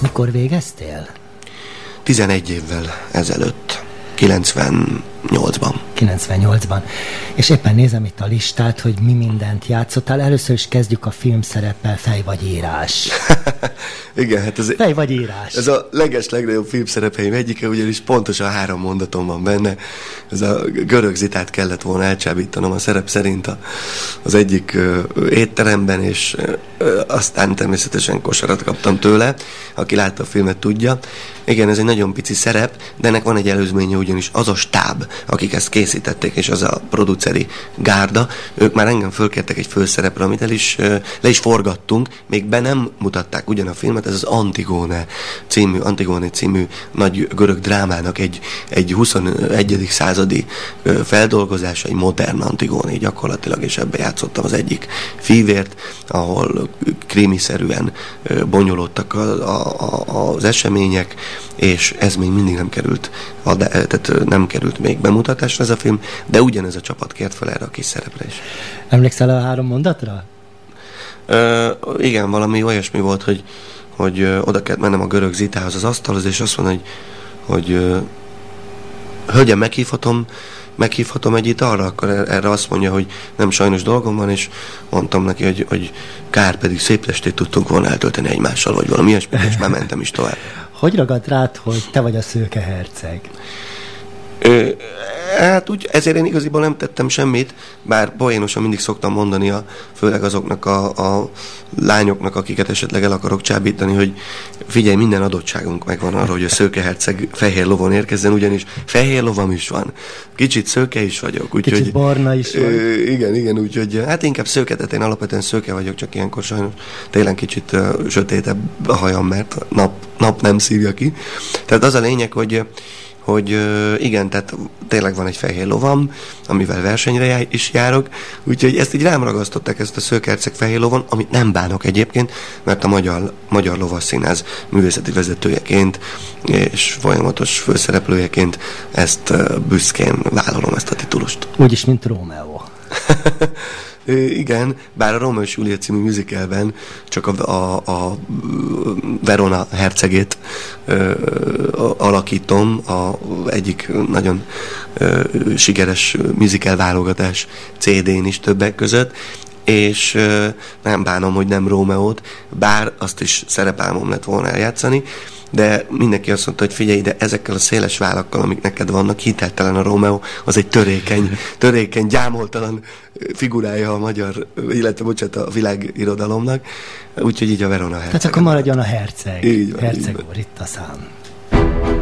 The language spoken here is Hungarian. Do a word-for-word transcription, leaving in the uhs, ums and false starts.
mikor végeztél? tizenegy évvel ezelőtt, kilencvennyolcban. kilencvennyolcban. És éppen nézem itt a listát, hogy mi mindent játszottál. Először is kezdjük a filmszereppel, Fej vagy írás. Igen, hát ez, Fej vagy írás. Ez a leges legnagyobb filmszerepeim egyike, ugyanis pontosan három mondatom van benne. Ez a Görög Zitát kellett volna elcsábítanom a szerep szerint a, az egyik ö, étteremben, és ö, aztán természetesen kosarat kaptam tőle. Aki látta a filmet, tudja. Igen, ez egy nagyon pici szerep, de ennek van egy előzménye, ugyanis az a stáb, akik ezt készítették, és az a produceri gárda, ők már engem fölkértek egy főszerepre, amit el is, le is forgattunk, még be nem mutatták ugyan a filmet, ez az Antigone című, Antigone című nagy görög drámának egy, egy huszonegyedik századi feldolgozása, egy modern Antigone gyakorlatilag, és ebbe játszottam az egyik fívért, ahol krimiszerűen bonyolódtak a, a, a, az események, és ez még mindig nem került, tehát nem került még bemutatásra ez a film, de ugyanez a csapat kért fel erre a kis szerepre is. Emlékszel a három mondatra? Ö, igen, valami olyasmi volt, hogy, hogy ö, oda kellett mennem a Görög Zitához, az asztalhoz, és azt mondja, hogy, hogy ö, hölgyem, meghívhatom, meghívhatom egy italra, akkor erre azt mondja, hogy nem, sajnos dolgom van, és mondtam neki, hogy, hogy kár, pedig szép estét tudtunk volna eltölteni egymással, vagy valami ilyesmi, és már mentem is tovább. Hogy ragadt rád, hogy te vagy a szőke herceg? Ö, hát úgy, ezért én igaziból nem tettem semmit, bár poénosan mindig szoktam mondani, a, főleg azoknak a, a lányoknak, akiket esetleg el akarok csábítani, hogy figyelj, minden adottságunk megvan arra, hogy a szőke herceg fehér lovon érkezzen, ugyanis fehér lovam is van. Kicsit szőke is vagyok. Úgy, Kicsit hogy, barna is van. Ö, igen, igen, úgyhogy hát inkább szőke, tehát én alapvetően szőke vagyok, csak ilyenkor sajnos télen kicsit uh, sötétebb a hajam, mert nap, nap nem szívja ki. Tehát az a lényeg, hogy hogy igen, tehát tényleg van egy fehér lovam, amivel versenyre is járok, úgyhogy ezt így rám ragasztották, ezt a szőkerceg fehér lovon, amit nem bánok egyébként, mert a Magyar, Magyar Lovasszínház művészeti vezetőjeként és folyamatos főszereplőjeként ezt büszkén vállalom, ezt a titulust. Úgyis, mint Rómeó. Igen, bár a Rómeó és Júlia című musicalben csak a, a, a Verona hercegét ö, alakítom, a egyik nagyon ö, sikeres musical válogatás cé dén is többek között, és ö, nem bánom, hogy nem Rómeót, bár azt is szerepálmom lett volna eljátszani, de mindenki azt mondta, hogy figyelj ide, ezekkel a széles vállakkal, amik neked vannak, hiteltelen a Rómeó, az egy törékeny, törékeny, gyámoltalan figurája a magyar, illetve bocsánat, a világirodalomnak, úgyhogy így a Verona herceg. Tehát akkor maradjon a herceg. Így van, herceg így úr, itt a szám.